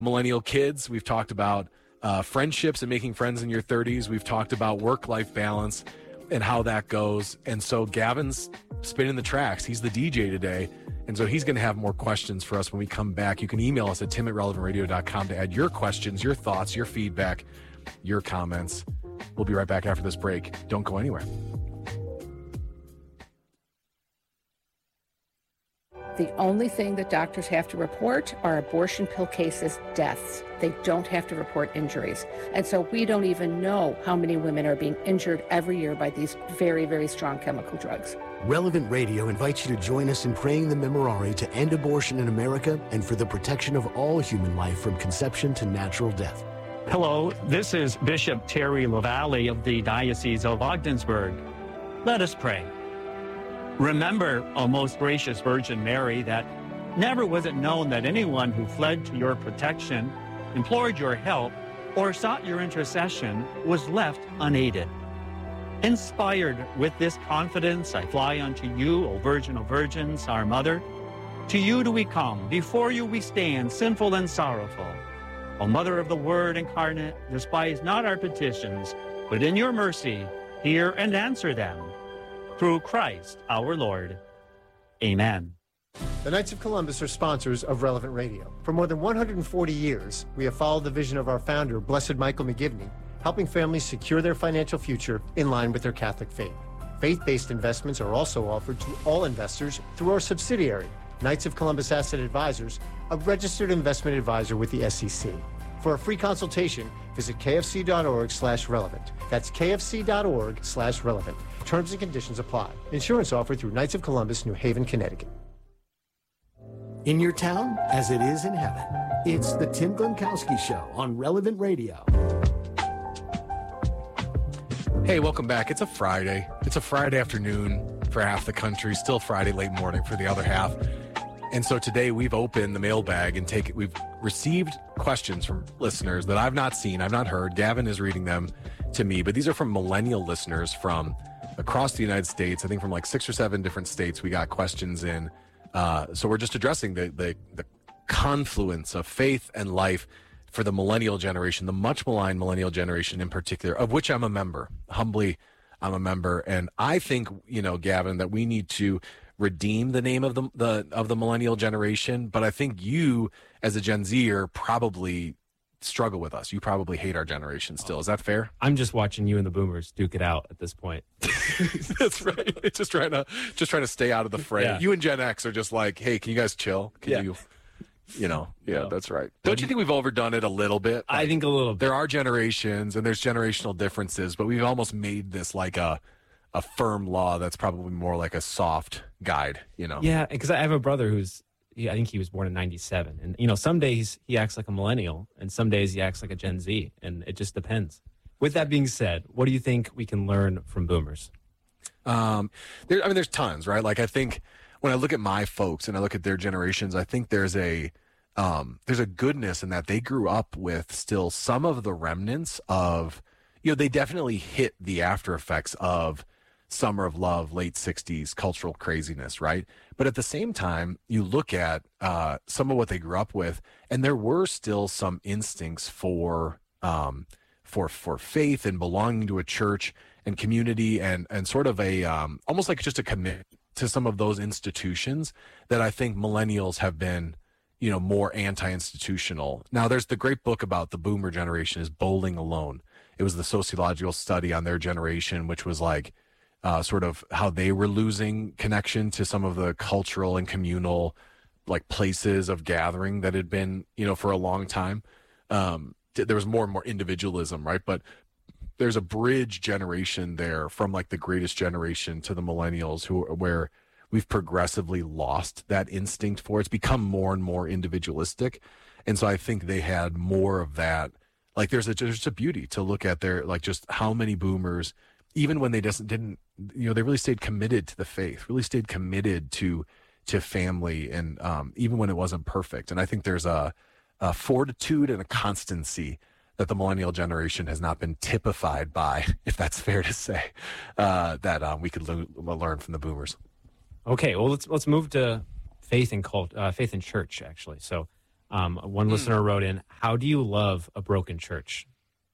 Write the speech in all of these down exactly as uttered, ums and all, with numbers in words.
millennial kids. We've talked about uh, friendships and making friends in your thirties. We've talked about work-life balance and how that goes. And so Gavin's spinning the tracks. He's the D J today. And so he's going to have more questions for us when we come back. You can email us at tim at relevant radio dot com to add your questions, your thoughts, your feedback, your comments. We'll be right back after this break. Don't go anywhere. The only thing that doctors have to report are abortion pill cases, deaths. They don't have to report injuries. And so we don't even know how many women are being injured every year by these very, very strong chemical drugs. Relevant Radio invites you to join us in praying the Memorare to end abortion in America and for the protection of all human life from conception to natural death. Hello, this is Bishop Terry LaValle of the Diocese of Ogdensburg. Let us pray. Remember, O most gracious Virgin Mary, that never was it known that anyone who fled to your protection, implored your help, or sought your intercession was left unaided. Inspired with this confidence, I fly unto you, O Virgin of Virgins, our Mother. To you do we come, before you we stand, sinful and sorrowful. O Mother of the Word incarnate, despise not our petitions, but in your mercy hear and answer them. Through Christ our Lord. Amen. The Knights of Columbus are sponsors of Relevant Radio. For more than one hundred forty years, we have followed the vision of our founder, Blessed Michael McGivney, helping families secure their financial future in line with their Catholic faith. Faith-based investments are also offered to all investors through our subsidiary, Knights of Columbus Asset Advisors, a registered investment advisor with the S E C. For a free consultation, visit kfc.org slash relevant. That's kfc.org slash relevant. Terms and conditions apply. Insurance offered through Knights of Columbus, New Haven, Connecticut. In your town, as it is in heaven, it's the Tim Gronkowski Show on Relevant Radio. Hey, welcome back. It's a Friday. It's a Friday afternoon for half the country, still Friday late morning for the other half. And so today we've opened the mailbag and take we've received questions from listeners that I've not seen, I've not heard. Gavin is reading them to me, but these are from millennial listeners from across the United States. I think from like six or seven different states we got questions in. Uh, so we're just addressing the, the the confluence of faith and life for the millennial generation, the much maligned millennial generation in particular, of which I'm a member. Humbly, I'm a member. And I think, you know, Gavin, that we need to redeem the name of the, the of the millennial generation. But I think you, as a Gen Zer, probably struggle with us. You probably hate our generation still. Is that fair? I'm just watching you and the boomers duke it out at this point. That's right. It's just trying to just trying to stay out of the fray. Yeah. You and Gen X are just like, hey, can you guys chill? Can yeah. you you know, yeah, that's right. Don't you think we've overdone it a little bit? Like, I think a little bit. There are generations and there's generational differences, but we've almost made this like a a firm law that's probably more like a soft guide, you know? Yeah, because I have a brother who's, he, I think he was born in ninety-seven. And, you know, some days he acts like a millennial and some days he acts like a Gen Z. And it just depends. With that being said, what do you think we can learn from boomers? Um, there, I mean, there's tons, right? Like, I think when I look at my folks and I look at their generations, I think there's a, um, there's a goodness in that they grew up with still some of the remnants of, you know, they definitely hit the after effects of Summer of Love, late sixties cultural craziness, right? But at the same time, you look at uh, some of what they grew up with, and there were still some instincts for um, for for faith and belonging to a church and community, and and sort of a um, almost like just a commitment to some of those institutions that I think millennials have been, you know, more anti-institutional. Now, there's the great book about the boomer generation is Bowling Alone. It was the sociological study on their generation, which was like, Uh, sort of how they were losing connection to some of the cultural and communal like places of gathering that had been, you know, for a long time. Um, t- there was more and more individualism, right? But there's a bridge generation there from like the greatest generation to the millennials who where we've progressively lost that instinct for it. It's become more and more individualistic. And so I think they had more of that. Like there's a, there's a beauty to look at their, like just how many boomers, even when they just didn't, you know, they really stayed committed to the faith, really stayed committed to to family, and um, even when it wasn't perfect. And I think there's a, a fortitude and a constancy that the millennial generation has not been typified by, if that's fair to say, uh, that um, we could lo- learn from the boomers. Okay, well let's let's move to faith and cult, uh, faith and church actually. So Um, one Mm. listener wrote in, how do you love a broken church?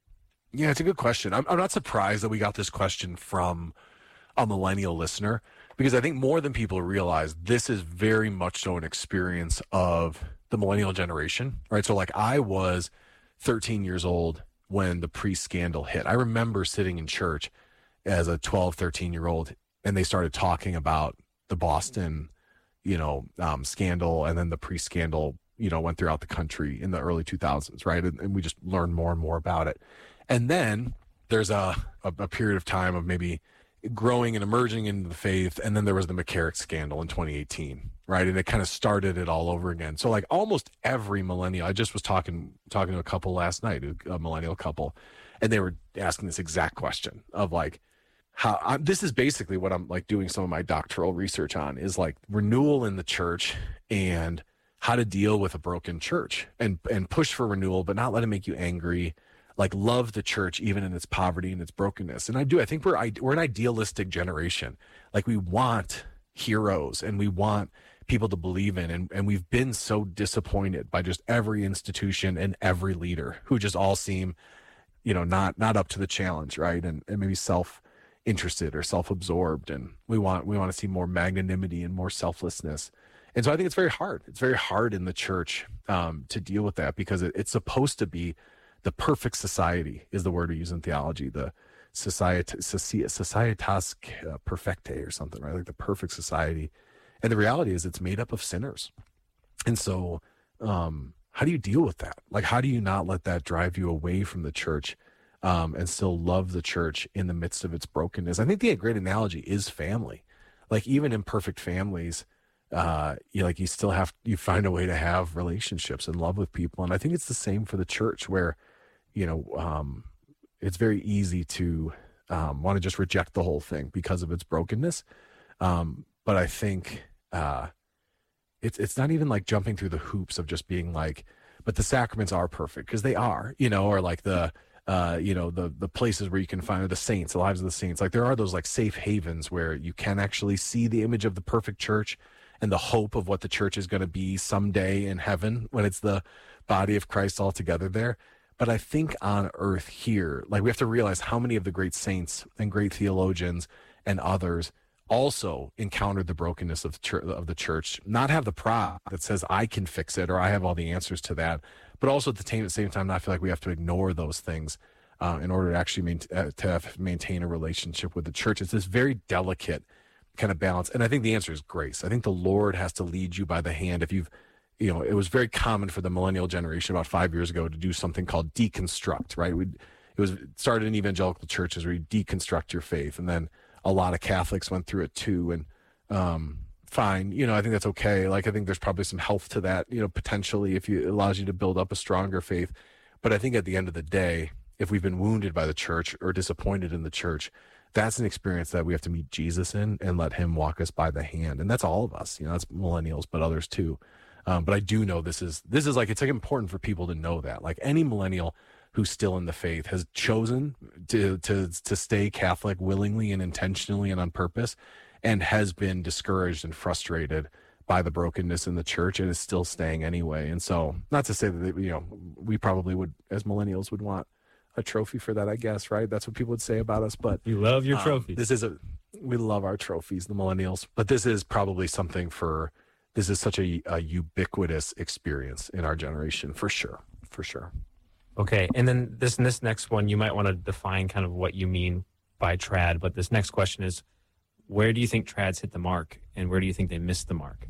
Yeah, it's a good question. I'm, I'm not surprised that we got this question from a millennial listener, because I think more than people realize, this is very much so an experience of the millennial generation, right? So like I was thirteen years old when the priest scandal hit. I remember sitting in church as a twelve, thirteen year old, and they started talking about the Boston, you know, um, scandal, and then the priest scandal, you know, went throughout the country in the early two thousands, right? And, and we just learned more and more about it. And then there's a, a, a period of time of maybe growing and emerging into the faith. And then there was the McCarrick scandal in twenty eighteen, right? And it kind of started it all over again. So like almost every millennial, I just was talking, talking to a couple last night, a millennial couple, and they were asking this exact question of like, how I'm, this is basically what I'm like doing some of my doctoral research on, is like renewal in the church and how to deal with a broken church, and, and push for renewal, but not let it make you angry. Like love the church, even in its poverty and its brokenness. And I do, I think we're, we're an idealistic generation. Like we want heroes and we want people to believe in. And, and we've been so disappointed by just every institution and every leader who just all seem, you know, not, not up to the challenge. Right. And, and maybe self-interested or self-absorbed. And we want, we want to see more magnanimity and more selflessness. And so I think it's very hard. It's very hard in the church um, to deal with that, because it, it's supposed to be the perfect society, is the word we use in theology, the society, societas perfectae or something, right? Like the perfect society. And the reality is it's made up of sinners. And so um, how do you deal with that? Like, how do you not let that drive you away from the church um, and still love the church in the midst of its brokenness? I think the great analogy is family. Like even imperfect families, uh, you like you still have, you find a way to have relationships and love with people. And I think it's the same for the church, where you know, um, it's very easy to um, want to just reject the whole thing because of its brokenness. Um, but I think uh, it's it's not even like jumping through the hoops of just being like, but the sacraments are perfect, because they are, you know, or like the, uh, you know, the the places where you can find the saints, the lives of the saints. Like there are those like safe havens where you can actually see the image of the perfect church and the hope of what the church is going to be someday in heaven when it's the body of Christ all together there. But I think on earth here, like we have to realize how many of the great saints and great theologians and others also encountered the brokenness of the church, of the church, not have the pride that says I can fix it or I have all the answers to that, but also at the same, at the same time, not feel like we have to ignore those things uh, in order to actually main, uh, to have, maintain a relationship with the church. It's this very delicate kind of balance. And I think the answer is grace. I think the Lord has to lead you by the hand. If you've You know, it was very common for the millennial generation about five years ago to do something called deconstruct, right? We, it was it started in evangelical churches where you deconstruct your faith, and then a lot of Catholics went through it too. And um, fine, you know, I think that's okay. Like I think there's probably some health to that, you know, potentially if you, it allows you to build up a stronger faith. But I think at the end of the day, if we've been wounded by the church or disappointed in the church, that's an experience that we have to meet Jesus in and let him walk us by the hand. And that's all of us, you know, that's millennials, but others too. Um, but I do know this is this is like, it's like important for people to know that like any millennial who's still in the faith has chosen to to to stay Catholic willingly and intentionally and on purpose, and has been discouraged and frustrated by the brokenness in the church and is still staying anyway. And so, not to say that, you know, we probably would, as millennials, would want a trophy for that, I guess, right? That's what people would say about us. But you love your um, trophies. This is a we love our trophies, the millennials. But this is probably something for. This is such a, a ubiquitous experience in our generation, for sure, for sure. Okay, and then this this next one, you might want to define kind of what you mean by trad, but this next question is, where do you think trads hit the mark, and where do you think they missed the mark?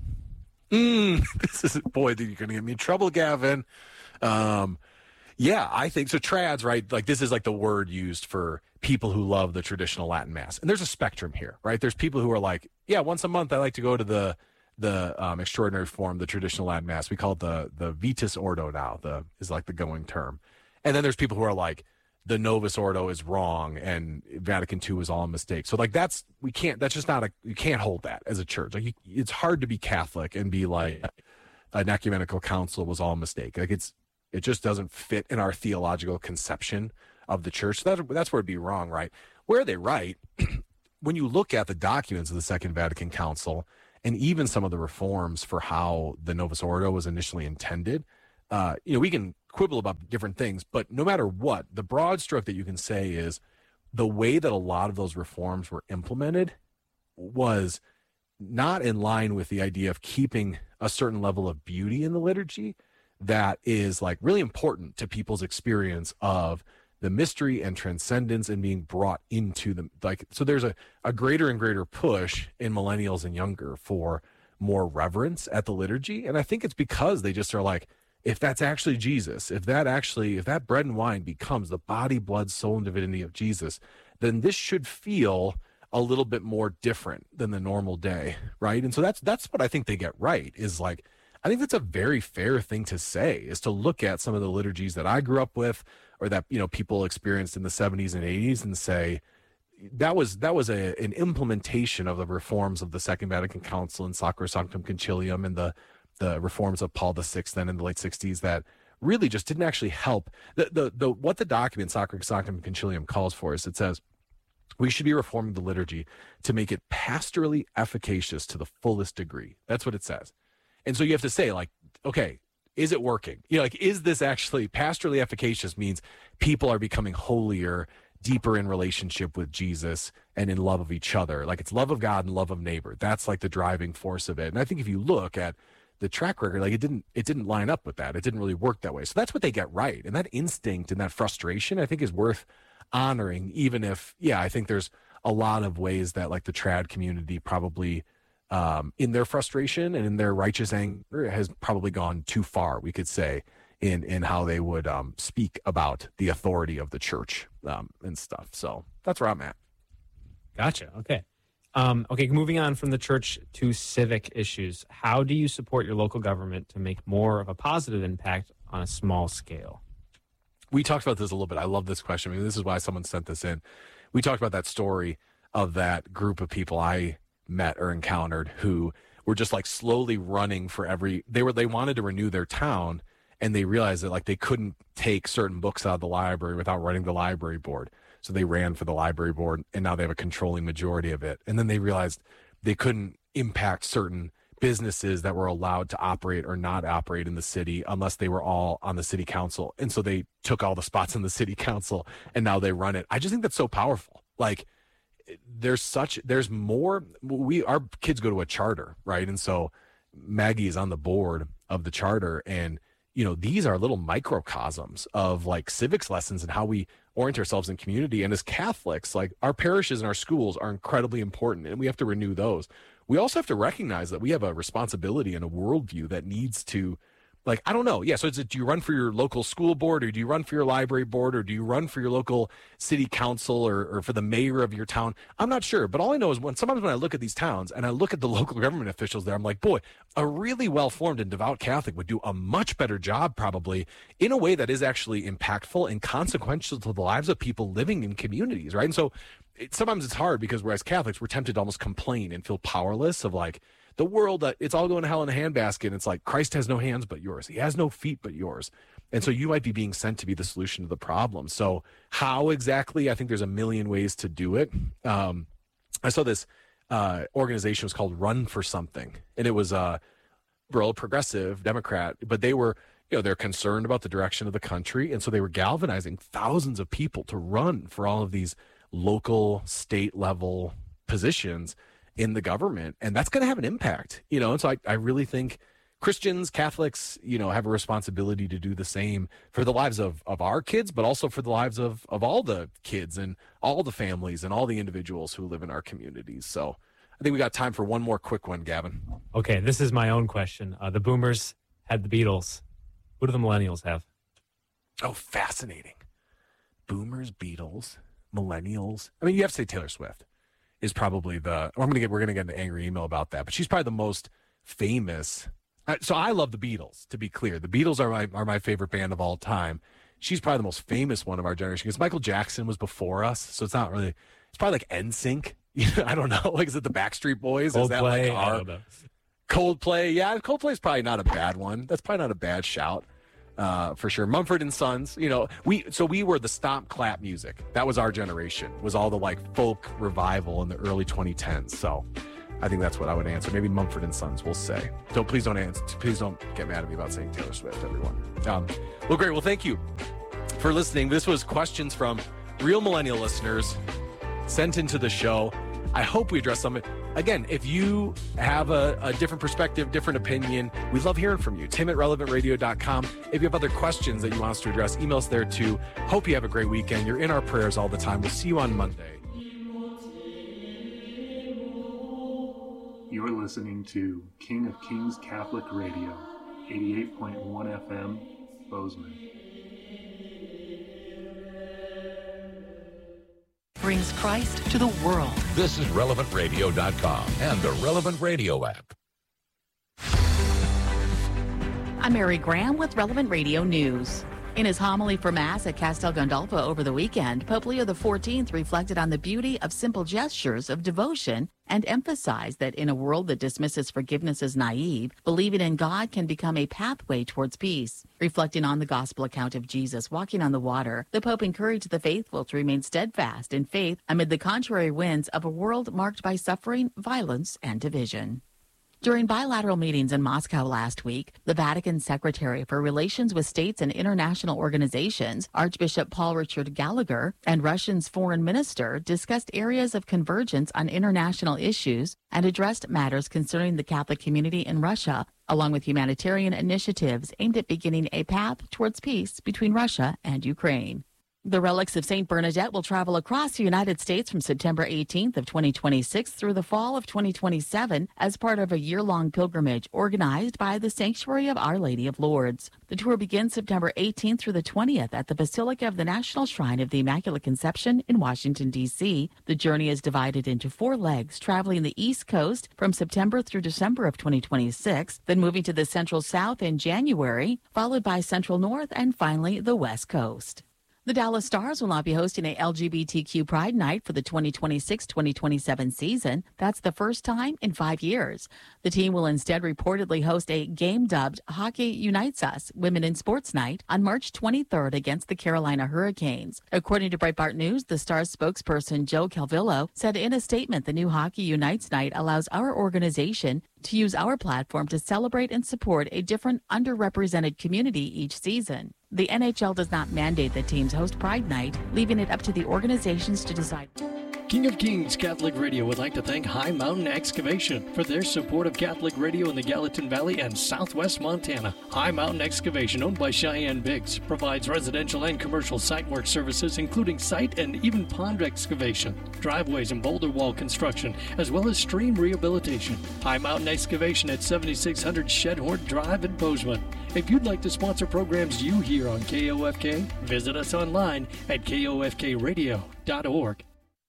Mm, this is, boy, you're going to get me in trouble, Gavin. Um, yeah, I think, so trads, right, like this is like the word used for people who love the traditional Latin Mass. And there's a spectrum here, right? There's people who are like, yeah, once a month I like to go to the the um, extraordinary form, the traditional Latin Mass. We call it the the Vitus Ordo now, the is like the going term. And then there's people who are like, the Novus Ordo is wrong and Vatican Two is all a mistake. So like that's, we can't, that's just not a, you can't hold that as a church. Like you, it's hard to be Catholic and be like, an ecumenical council was all a mistake. Like it's, it just doesn't fit in our theological conception of the church. So that, that's where it'd be wrong, right? Where are they right? When you look at the documents of the Second Vatican Council, and even some of the reforms for how the Novus Ordo was initially intended, uh, you know, we can quibble about different things, but no matter what, the broad stroke that you can say is the way that a lot of those reforms were implemented was not in line with the idea of keeping a certain level of beauty in the liturgy that is like really important to people's experience of the mystery and transcendence and being brought into them. Like, so there's a, a greater and greater push in millennials and younger for more reverence at the liturgy. And I think it's because they just are like, if that's actually Jesus, if that actually, if that bread and wine becomes the body, blood, soul, and divinity of Jesus, then this should feel a little bit more different than the normal day, right? And so that's that's what I think they get right, is like, I think that's a very fair thing to say, is to look at some of the liturgies that I grew up with or that, you know, people experienced in the seventies and eighties and say, that was that was a, an implementation of the reforms of the Second Vatican Council and Sacrosanctum Concilium and the the reforms of Paul the Sixth then in the late sixties that really just didn't actually help. The the, the what the document Sacrosanctum Concilium calls for is, it says, we should be reforming the liturgy to make it pastorally efficacious to the fullest degree. That's what it says. And so you have to say, like, okay, is it working? You know, like, is this actually pastorally efficacious? Means people are becoming holier, deeper in relationship with Jesus and in love of each other. Like, it's love of God and love of neighbor. That's like the driving force of it. And I think if you look at the track record, like, it didn't, it didn't line up with that. It didn't really work that way. So that's what they get right. And that instinct and that frustration, I think, is worth honoring, even if, yeah, I think there's a lot of ways that, like, the trad community probably, um, in their frustration and in their righteous anger, has probably gone too far, we could say, in in how they would um, speak about the authority of the church um, and stuff. So that's where I'm at. Gotcha. Okay. Um, okay, moving on from the church to civic issues. How do you support your local government to make more of a positive impact on a small scale? We talked about this a little bit. I love this question. I mean, this is why someone sent this in. We talked about that story of that group of people I met or encountered who were just like slowly running for every, they were, they wanted to renew their town, and they realized that, like, they couldn't take certain books out of the library without running the library board. So they ran for the library board, and now they have a controlling majority of it. And then they realized they couldn't impact certain businesses that were allowed to operate or not operate in the city unless they were all on the city council. And so they took all the spots in the city council, and now they run it. I just think that's so powerful. Like, there's such, there's more, we, our kids go to a charter, right? And so Maggie is on the board of the charter, and, you know, these are little microcosms of, like, civics lessons and how we orient ourselves in community. And as Catholics, like, our parishes and our schools are incredibly important, and we have to renew those. We also have to recognize that we have a responsibility and a worldview that needs to, like, I don't know. Yeah. So it's, do you run for your local school board, or do you run for your library board, or do you run for your local city council, or, or for the mayor of your town? I'm not sure. But all I know is when sometimes when I look at these towns and I look at the local government officials there, I'm like, boy, a really well-formed and devout Catholic would do a much better job, probably, in a way that is actually impactful and consequential to the lives of people living in communities. Right. And so it, sometimes it's hard because we're, as Catholics, we're tempted to almost complain and feel powerless of, like, the world, uh, it's all going to hell in a handbasket. It's like, Christ has no hands but yours. He has no feet but yours. And so you might be being sent to be the solution to the problem. So how exactly? I think there's a million ways to do it. Um, I saw this uh, organization was called Run for Something. And it was a liberal, progressive, Democrat. But they were, you know, they're concerned about the direction of the country. And so they were galvanizing thousands of people to run for all of these local, state level positions in the government, and that's going to have an impact, you know. And so I, I really think Christians, Catholics, you know, have a responsibility to do the same for the lives of, of our kids, but also for the lives of, of all the kids and all the families and all the individuals who live in our communities. So I think we got time for one more quick one, Gavin. Okay, this is my own question. Uh, the boomers had the Beatles. What do the millennials have? Oh, fascinating. Boomers, Beatles, millennials. I mean, you have to say Taylor Swift is probably the, I'm gonna get, we're gonna get an angry email about that, but she's probably the most famous. So I love the Beatles, to be clear. The Beatles are my are my favorite band of all time. She's probably the most famous one of our generation, because Michael Jackson was before us, so it's not really. It's probably like N Sync. I don't know. Like, is it the Backstreet Boys? Coldplay, is that like our I don't know. Coldplay? Yeah, Coldplay's probably not a bad one. That's probably not a bad shout. Uh, for sure. Mumford and Sons, you know, we, so we were the stomp clap music. That was our generation, was all the, like, folk revival in the early twenty tens. So I think that's what I would answer. Maybe Mumford and Sons, we'll say. Don't please don't answer. Please don't get mad at me about saying Taylor Swift, everyone. Um, well, great. Well, thank you for listening. This was questions from real millennial listeners sent into the show. I hope we address some. Again, if you have a, a different perspective, different opinion, we love hearing from you. Tim at relevant radio dot com. If you have other questions that you want us to address, email us there too. Hope you have a great weekend. You're in our prayers all the time. We'll see you on Monday. You're listening to King of Kings Catholic Radio, eighty-eight point one F M, Bozeman. Brings Christ to the world. This is relevant radio dot com and the Relevant Radio app. I'm Mary Graham with Relevant Radio News. In his homily for Mass at Castel Gandolfo over the weekend, Pope Leo the fourteenth reflected on the beauty of simple gestures of devotion and emphasized that in a world that dismisses forgiveness as naive, believing in God can become a pathway towards peace. Reflecting on the gospel account of Jesus walking on the water, the Pope encouraged the faithful to remain steadfast in faith amid the contrary winds of a world marked by suffering, violence, and division. During bilateral meetings in Moscow last week, the Vatican Secretary for Relations with States and International Organizations, Archbishop Paul Richard Gallagher, and Russia's foreign minister discussed areas of convergence on international issues and addressed matters concerning the Catholic community in Russia, along with humanitarian initiatives aimed at beginning a path towards peace between Russia and Ukraine. The relics of Saint Bernadette will travel across the United States from September eighteenth of twenty twenty-six through the fall of twenty twenty-seven as part of a year-long pilgrimage organized by the Sanctuary of Our Lady of Lourdes. The tour begins September eighteenth through the twentieth at the Basilica of the National Shrine of the Immaculate Conception in Washington, D C The journey is divided into four legs, traveling the East Coast from September through December of twenty twenty-six, then moving to the Central South in January, followed by Central North, and finally the West Coast. The Dallas Stars will not be hosting a L G B T Q Pride Night for the twenty twenty-six twenty twenty-seven season. That's the first time in five years. The team will instead reportedly host a game dubbed Hockey Unites Us Women in Sports Night on March twenty-third against the Carolina Hurricanes. According to Breitbart News, the Stars spokesperson Joe Calvillo said in a statement the new Hockey Unites Night allows our organization to use our platform to celebrate and support a different underrepresented community each season. The N H L does not mandate that teams host Pride Night, leaving it up to the organizations to decide. King of Kings Catholic Radio would like to thank High Mountain Excavation for their support of Catholic radio in the Gallatin Valley and Southwest Montana. High Mountain Excavation, owned by Cheyenne Biggs, provides residential and commercial site work services, including site and even pond excavation, driveways and boulder wall construction, as well as stream rehabilitation. High Mountain Excavation at seventy-six hundred Shedhorn Drive in Bozeman. If you'd like to sponsor programs you hear on K O F K, visit us online at K O F K radio dot org.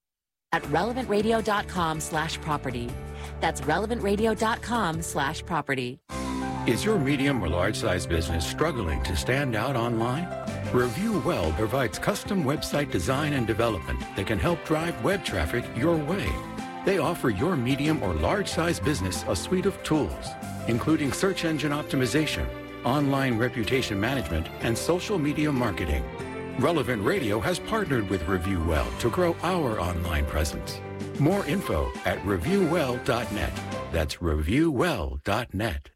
At relevant radio dot com slash property. That's relevant radio dot com slash property. Is your medium or large size business struggling to stand out online? Review Well provides custom website design and development that can help drive web traffic your way. They offer your medium or large size business a suite of tools, including search engine optimization, online reputation management, and social media marketing. Relevant Radio has partnered with Review Well to grow our online presence. More info at review well dot net. That's review well dot net.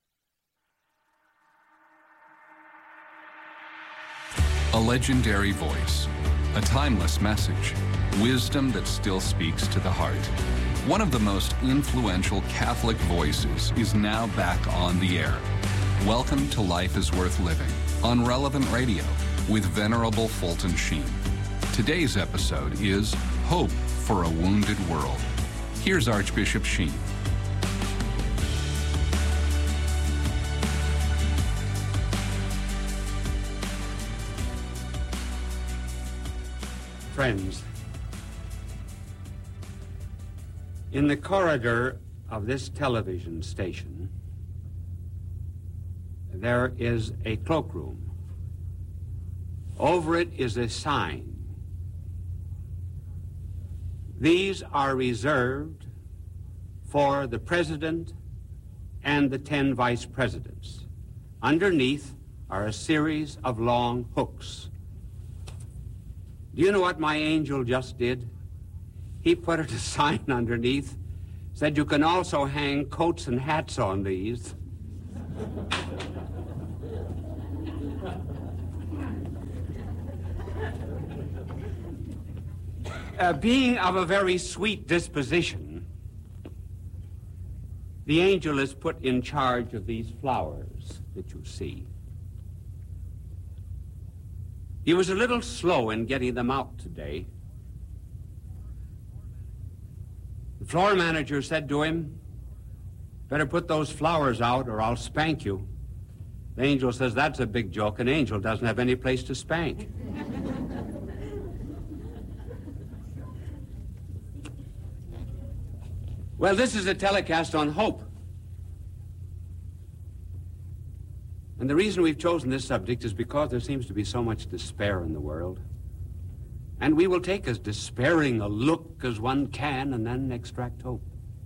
A legendary voice, a timeless message, wisdom that still speaks to the heart. One of the most influential Catholic voices is now back on the air. Welcome to Life is Worth Living on Relevant Radio with Venerable Fulton Sheen. Today's episode is Hope for a Wounded World. Here's Archbishop Sheen. Friends, in the corridor of this television station, there is a cloakroom. Over it is a sign. These are reserved for the president and the ten vice presidents. Underneath are a series of long hooks. Do you know what my angel just did? He put a sign underneath said you can also hang coats and hats on these. Uh, being of a very sweet disposition, the angel is put in charge of these flowers that you see. He was a little slow in getting them out today. The floor manager said to him, better put those flowers out or I'll spank you. The angel says, that's a big joke. An angel doesn't have any place to spank. Well, this is a telecast on hope. And the reason we've chosen this subject is because there seems to be so much despair in the world. And we will take as despairing a look as one can and then extract hope.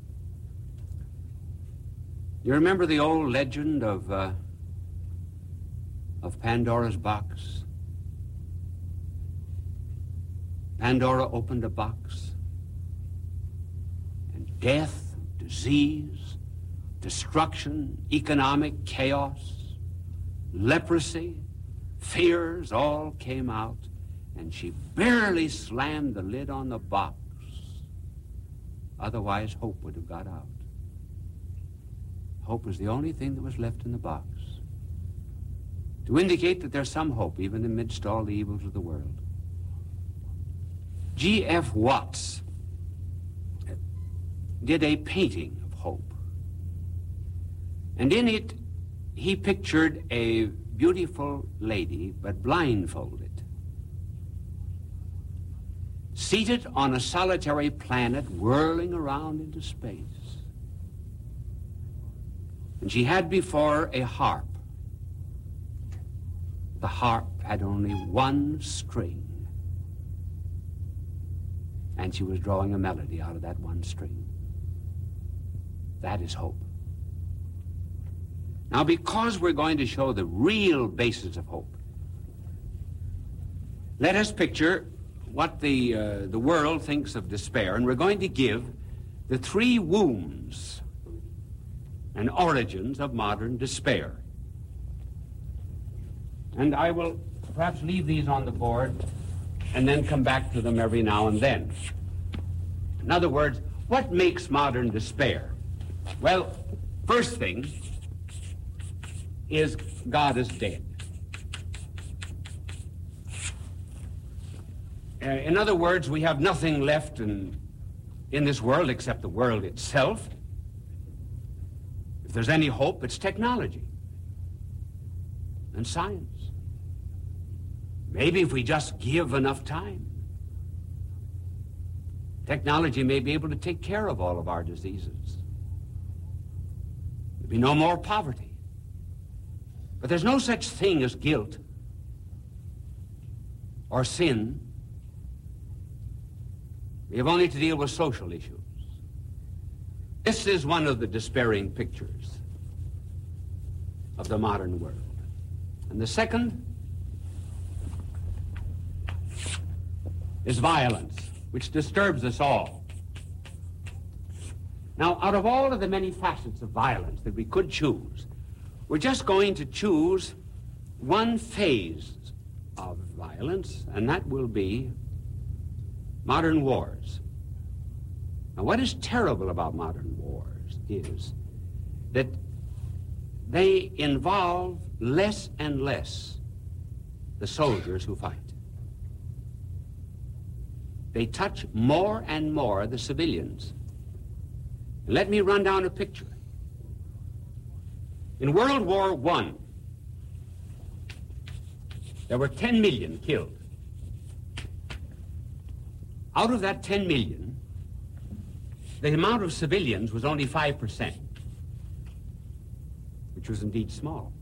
You remember the old legend of, uh, of Pandora's box? Pandora opened a box, and death, disease, destruction, economic chaos, leprosy, fears all came out, and she barely slammed the lid on the box. Otherwise, hope would have got out. Hope was the only thing that was left in the box to indicate that there's some hope even amidst all the evils of the world. G F Watts did a painting of hope, and in it he pictured a beautiful lady, but blindfolded, seated on a solitary planet whirling around into space. And she had before a harp. The harp had only one string, and she was drawing a melody out of that one string. That is hope. Now, because we're going to show the real basis of hope, let us picture what the, uh, the world thinks of despair, and we're going to give the three wounds and origins of modern despair. And I will perhaps leave these on the board and then come back to them every now and then. In other words, what makes modern despair? Well, first thing is God is dead. Uh, in other words, we have nothing left in, in this world except the world itself. If there's any hope, it's technology and science. Maybe if we just give enough time, technology may be able to take care of all of our diseases. There'll be no more poverty. But there's no such thing as guilt or sin. We have only to deal with social issues. This is one of the despairing pictures of the modern world. And the second is violence, which disturbs us all. Now, out of all of the many facets of violence that we could choose, we're just going to choose one phase of violence, and that will be modern wars. Now, what is terrible about modern wars is that they involve less and less the soldiers who fight. They touch more and more the civilians. And let me run down a picture. In World War One, there were ten million killed. Out of that ten million, the amount of civilians was only five percent, which was indeed small.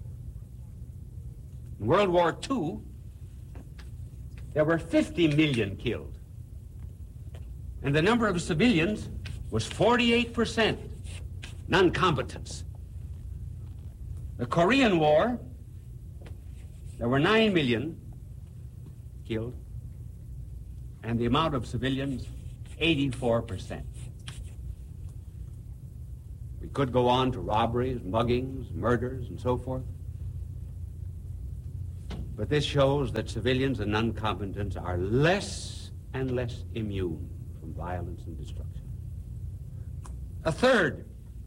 In World War Two, there were fifty million killed, and the number of civilians was forty-eight percent, non-combatants. The Korean War, there were nine million killed, and the amount of civilians, eighty-four percent. could go on to robberies, muggings, murders, and so forth. But this shows that civilians and non-combatants are less and less immune from violence and destruction. A third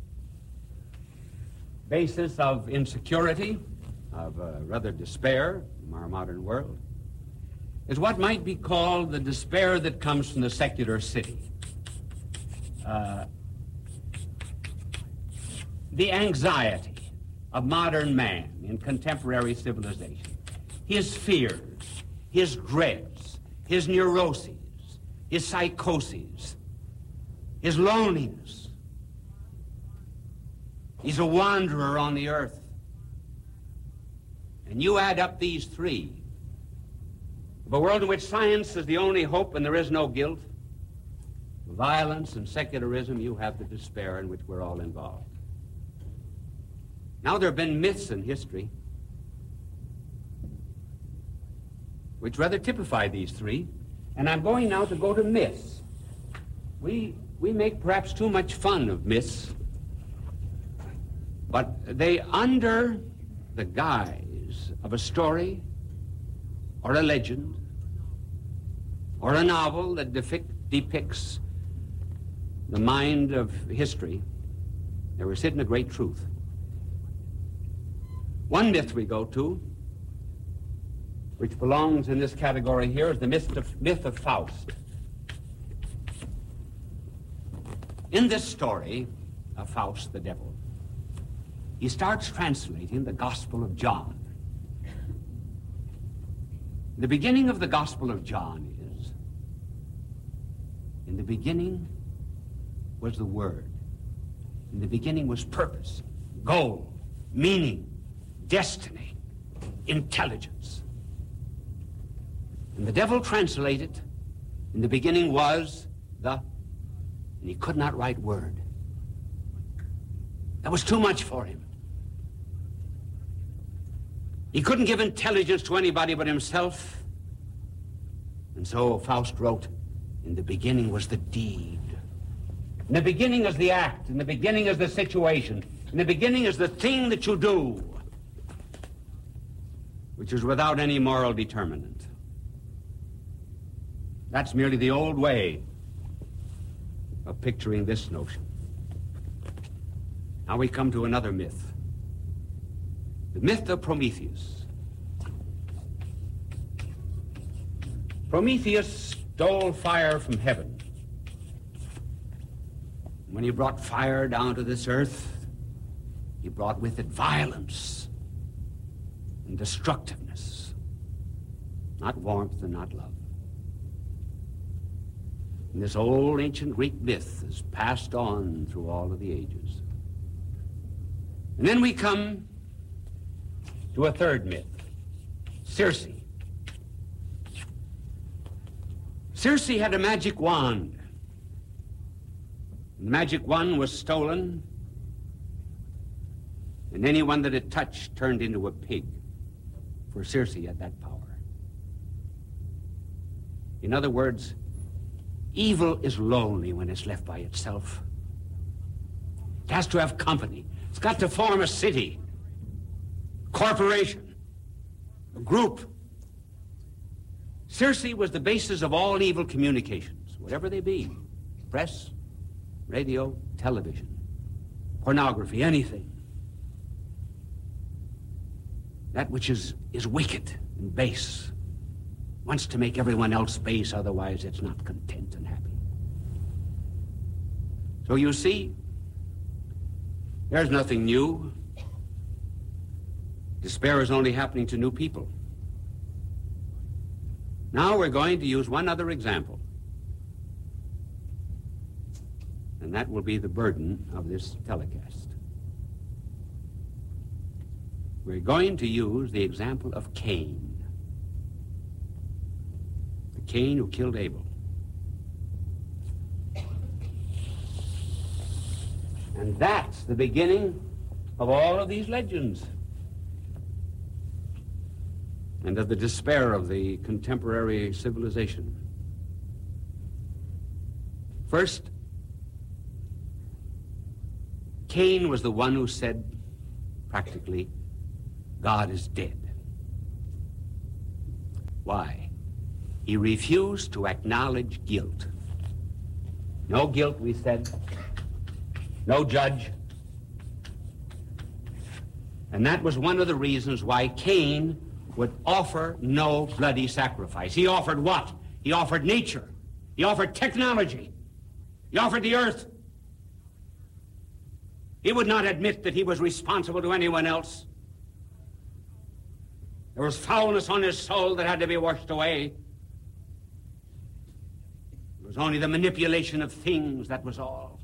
basis of insecurity, of uh, rather despair in our modern world, is what might be called the despair that comes from the secular city. Uh, the anxiety of modern man in contemporary civilization, his fears, his dreads, his neuroses, his psychoses, his loneliness. He's a wanderer on the earth. And you add up these three, of a world in which science is the only hope and there is no guilt, violence and secularism, you have the despair in which we're all involved. Now, there have been myths in history which rather typify these three, and I'm going now to go to myths. We, we make perhaps too much fun of myths, but they, under the guise of a story or a legend or a novel that depict, depicts the mind of history, there was hidden a great truth. One myth we go to, which belongs in this category here, is the myth of, myth of Faust. In this story of Faust the devil, he starts translating the Gospel of John. The beginning of the Gospel of John is, in the beginning was the Word. In the beginning was purpose, goal, meaning, destiny, intelligence. And the devil translated, in the beginning was the, and he could not write word. That was too much for him. He couldn't give intelligence to anybody but himself. And so Faust wrote, in the beginning was the deed. In the beginning is the act. In the beginning is the situation. In the beginning is the thing that you do, which is without any moral determinant. That's merely the old way of picturing this notion. Now we come to another myth. The myth of Prometheus. Prometheus stole fire from heaven. When he brought fire down to this earth, he brought with it violence and destructiveness, not warmth and not love. And this old ancient Greek myth is passed on through all of the ages. And then we come to a third myth, Circe. Circe had a magic wand. The magic wand was stolen, and anyone that it touched turned into a pig, for Circe had that power. In other words, evil is lonely when it's left by itself. It has to have company. It's got to form a city, corporation, a group. Circe was the basis of all evil communications, whatever they be, press, radio, television, pornography, anything. That which is, is wicked and base wants to make everyone else base, otherwise it's not content and happy. So you see, there's nothing new. Despair is only happening to new people. Now we're going to use one other example. And that will be the burden of this telecast. We're going to use the example of Cain. The Cain who killed Abel. And that's the beginning of all of these legends and of the despair of the contemporary civilization. First, Cain was the one who said, practically, God is dead. Why? He refused to acknowledge guilt. No guilt, we said. No judge. And that was one of the reasons why Cain would offer no bloody sacrifice. He offered what? He offered nature. He offered technology. He offered the earth. He would not admit that he was responsible to anyone else. There was foulness on his soul that had to be washed away. It was only the manipulation of things, that was all.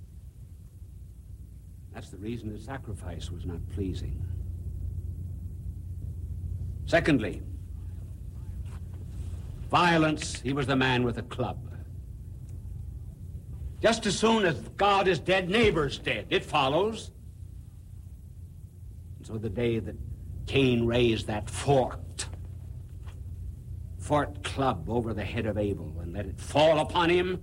That's the reason the sacrifice was not pleasing. Secondly, violence. He was the man with a club. Just as soon as God is dead, neighbor's dead. It follows. And so the day that Cain raised that forked, forked club over the head of Abel and let it fall upon him,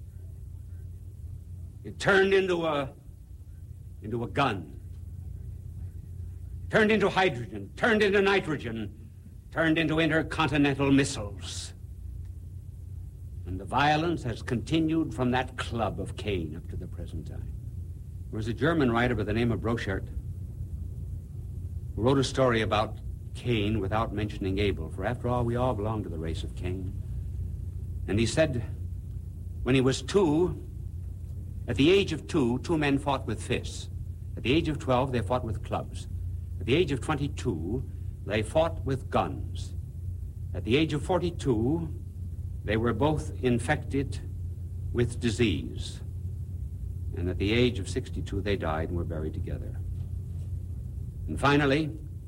it turned into a, into a gun. Turned into hydrogen, turned into nitrogen, turned into intercontinental missiles. And the violence has continued from that club of Cain up to the present time. There was a German writer by the name of Brochert who wrote a story about Cain without mentioning Abel, for after all, we all belong to the race of Cain. And he said, when he was two, at the age of two, two men fought with fists. At the age of twelve, they fought with clubs. At the age of twenty-two, they fought with guns. At the age of forty-two, they were both infected with disease. And at the age of sixty-two, they died and were buried together. And finally,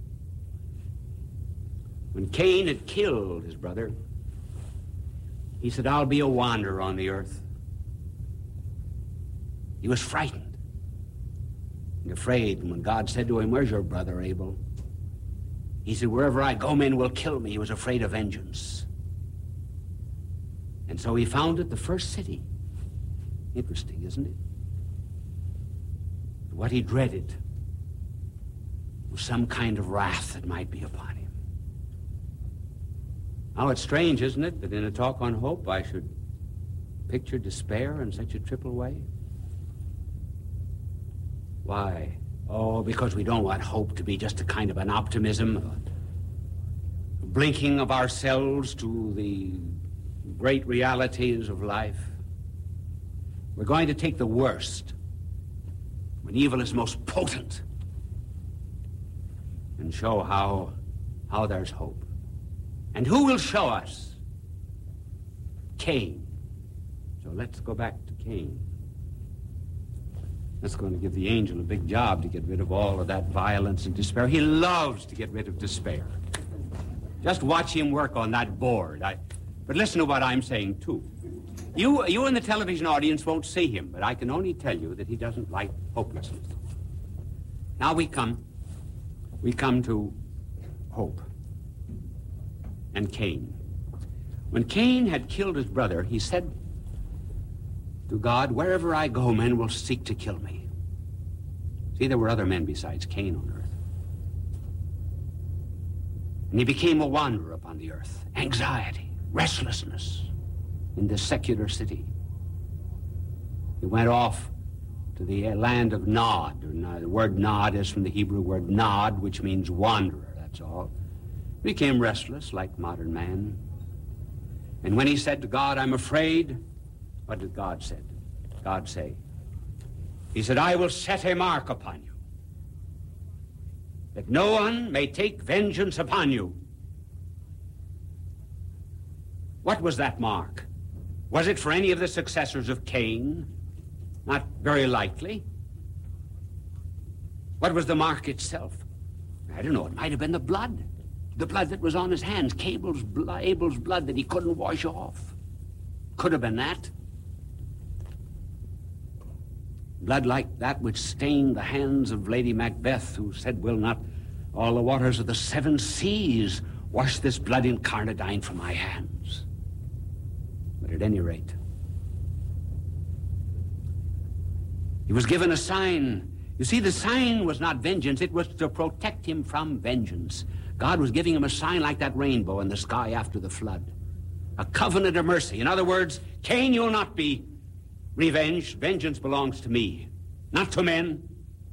when Cain had killed his brother, he said, I'll be a wanderer on the earth. He was frightened and afraid. And when God said to him, where's your brother Abel? He said, wherever I go, men will kill me. He was afraid of vengeance. And so he founded the first city. Interesting, isn't it? What he dreaded was some kind of wrath that might be upon him. Now, it's strange, isn't it, that in a talk on hope I should picture despair in such a triple way? Why? Oh, because we don't want hope to be just a kind of an optimism, a blinking of ourselves to the great realities of life. We're going to take the worst, when evil is most potent, and show how, how there's hope. And who will show us? Cain. So let's go back to Cain. That's going to give the angel a big job to get rid of all of that violence and despair. He loves to get rid of despair. Just watch him work on that board. I, but listen to what I'm saying, too. You, you in the television audience won't see him, but I can only tell you that he doesn't like hopelessness. Now we come, we come to hope and Cain. When Cain had killed his brother, he said to God, wherever I go, men will seek to kill me. See, there were other men besides Cain on earth. And he became a wanderer upon the earth. Anxiety, restlessness in this secular city. He went off to the land of Nod. The word Nod is from the Hebrew word Nod, which means wanderer, that's all. He became restless like modern man. And when he said to God, I'm afraid, what did God say? God say? He said, I will set a mark upon you, that no one may take vengeance upon you. What was that mark? Was it for any of the successors of Cain? Not very likely. What was the mark itself? I don't know, it might have been the blood. The blood that was on his hands, Abel's blood, Abel's blood that he couldn't wash off. Could have been that. Blood like that which stained the hands of Lady Macbeth, who said, will not all the waters of the seven seas wash this blood incarnadine from my hands? But at any rate, he was given a sign You see, the sign was not vengeance. It was to protect him from vengeance. God was giving him a sign like that rainbow in the sky after the flood. A covenant of mercy. In other words, Cain, you'll not be revenged. Vengeance belongs to me, not to men.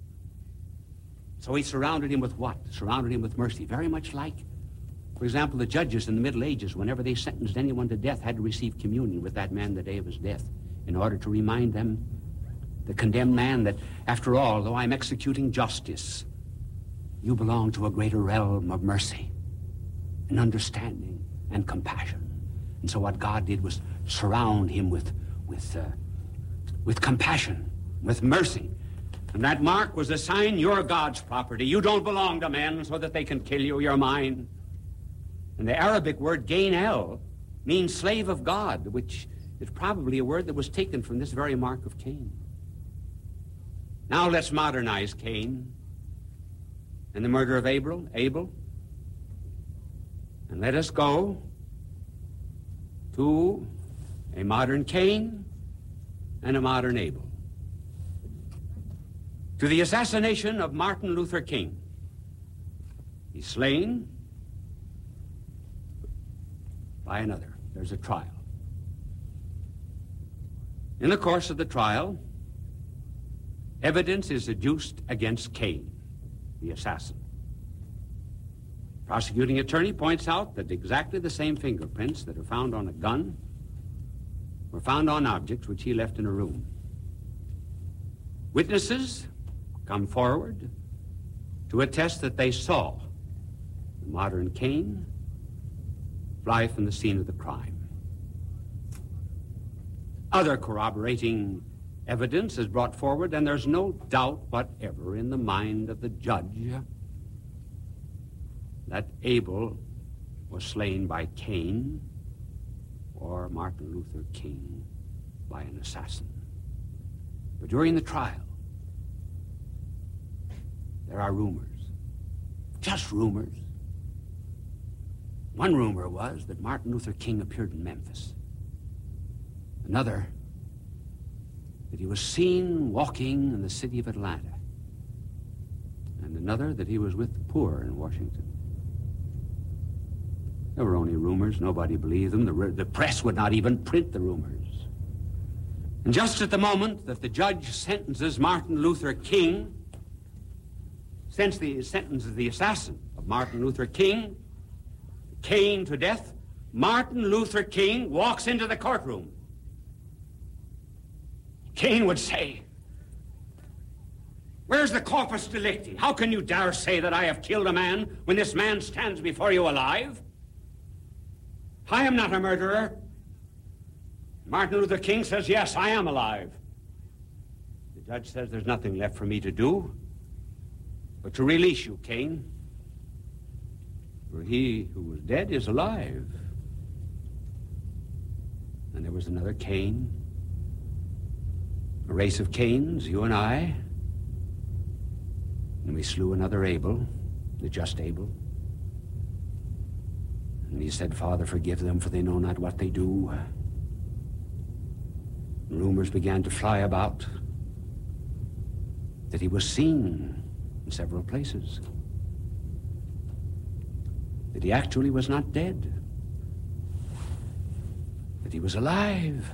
So he surrounded him with what? Surrounded him with mercy. Very much like, for example, the judges in the Middle Ages, whenever they sentenced anyone to death, had to receive communion with that man the day of his death in order to remind them, the condemned man, that after all, though I'm executing justice, you belong to a greater realm of mercy and understanding and compassion. And so what God did was surround him with, with, uh, with compassion, with mercy. And that mark was a sign you're God's property. You don't belong to men so that they can kill you. You're mine. And the Arabic word Gainel means slave of God, which is probably a word that was taken from this very mark of Cain. Now let's modernize Cain and the murder of Abel, Abel. And let us go to a modern Cain and a modern Abel. To the assassination of Martin Luther King. He's slain by another. There's a trial. In the course of the trial, evidence is adduced against Cain, the assassin. Prosecuting attorney points out that exactly the same fingerprints that are found on a gun were found on objects which he left in a room. Witnesses come forward to attest that they saw the modern Cain fly from the scene of the crime. Other corroborating evidence is brought forward, and there's no doubt whatever in the mind of the judge that Abel was slain by Cain or Martin Luther King by an assassin. But during the trial, there are rumors, just rumors. One rumor was that Martin Luther King appeared in Memphis. Another, that he was seen walking in the city of Atlanta. And another, that he was with the poor in Washington. There were only rumors. Nobody believed them. The, the press would not even print the rumors. And just at the moment that the judge sentences Martin Luther King, since the sentences the assassin of Martin Luther King, Cain to death, Martin Luther King walks into the courtroom. Cain would say, "Where's the corpus delicti? How can you dare say that I have killed a man when this man stands before you alive? I am not a murderer." Martin Luther King says, "Yes, I am alive." The judge says, "There's nothing left for me to do but to release you, Cain. For he who was dead is alive." And there was another Cain, a race of Cains, you and I. And we slew another Abel, the just Abel. And he said, "Father, forgive them, for they know not what they do." And rumors began to fly about that he was seen in several places, that he actually was not dead, that he was alive.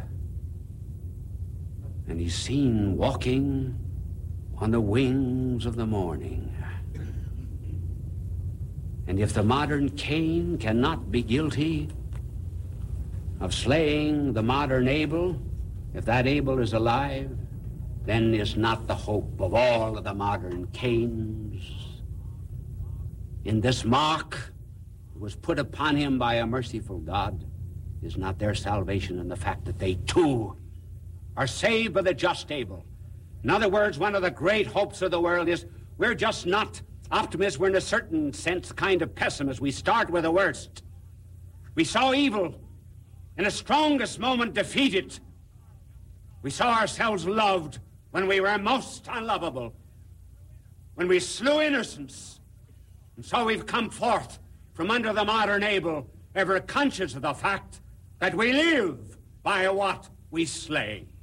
And he's seen walking on the wings of the morning. And if the modern Cain cannot be guilty of slaying the modern Abel, if that Abel is alive, then is not the hope of all of the modern Cains. In this mark that was put upon him by a merciful God, is not their salvation in the fact that they too are saved by the just Abel. In other words, one of the great hopes of the world is we're just not optimists. We're in a certain sense kind of pessimists. We start with the worst. We saw evil in its strongest moment defeated. We saw ourselves loved when we were most unlovable, when we slew innocents. And so we've come forth from under the modern Abel, ever conscious of the fact that we live by what we slay.